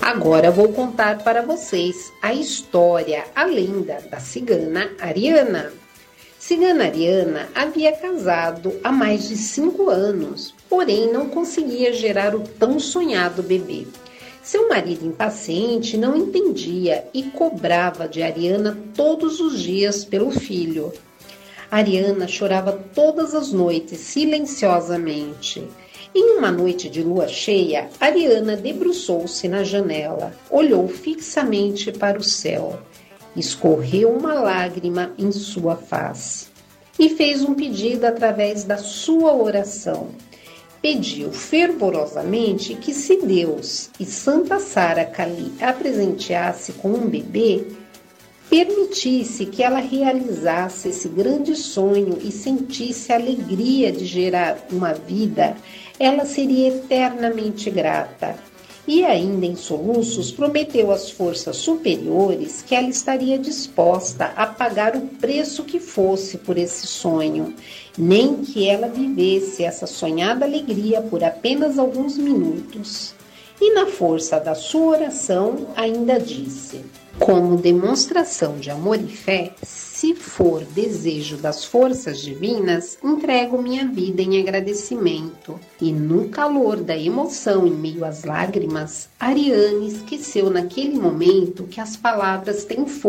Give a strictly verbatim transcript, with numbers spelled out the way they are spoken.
Agora vou contar para vocês a história, a lenda da cigana Ariana. Cigana Ariana havia casado há mais de cinco anos, porém não conseguia gerar o tão sonhado bebê. Seu marido impaciente não entendia e cobrava de Ariana todos os dias pelo filho. Ariana chorava todas as noites silenciosamente. Em uma noite de lua cheia, Ariana debruçou-se na janela, olhou fixamente para o céu, escorreu uma lágrima em sua face e fez um pedido através da sua oração. Pediu fervorosamente que, se Deus e Santa Sara Kali a presenteasse com um bebê, permitisse que ela realizasse esse grande sonho e sentisse a alegria de gerar uma vida, ela seria eternamente grata. E ainda em soluços prometeu às forças superiores que ela estaria disposta a pagar o preço que fosse por esse sonho, nem que ela vivesse essa sonhada alegria por apenas alguns minutos. E na força da sua oração ainda disse: como demonstração de amor e fé, se for desejo das forças divinas, entrego minha vida em agradecimento. E no calor da emoção, em meio às lágrimas, Ariane esqueceu naquele momento que as palavras têm força